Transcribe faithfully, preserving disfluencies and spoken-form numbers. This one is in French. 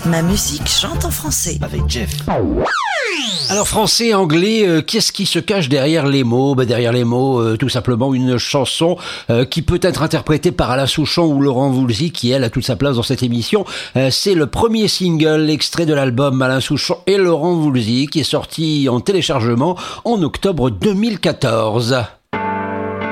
Ma musique chante en français. Avec Jeff. Alors français, anglais, euh, qu'est-ce qui se cache derrière les mots ? Ben, Derrière les mots, euh, tout simplement une chanson euh, qui peut être interprétée par Alain Souchon ou Laurent Voulzy, qui elle a toute sa place dans cette émission. Euh, c'est le premier single extrait de l'album Alain Souchon et Laurent Voulzy qui est sorti en téléchargement en octobre deux mille quatorze.